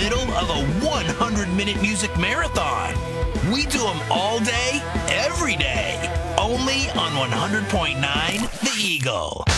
middle of a 100-minute music marathon. We do them all day, every day, only on 100.9 The Eagle.